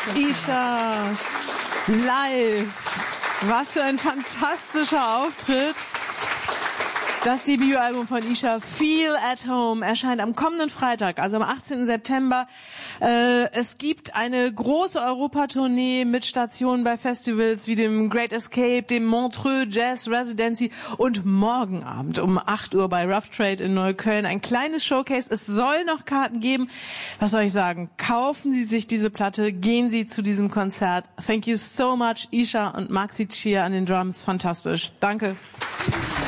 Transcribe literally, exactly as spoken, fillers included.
Isha, live. Was für ein fantastischer Auftritt. Das Debütalbum von Isha, Feel at Home, erscheint am kommenden Freitag, also am achtzehnten September. Äh, es gibt eine große Europatournee mit Stationen bei Festivals wie dem Great Escape, dem Montreux Jazz Residency und morgen Abend um acht Uhr bei Rough Trade in Neukölln ein kleines Showcase. Es soll noch Karten geben. Was soll ich sagen? Kaufen Sie sich diese Platte, gehen Sie zu diesem Konzert. Thank you so much, Isha und Maxi Chia an den Drums. Fantastisch. Danke.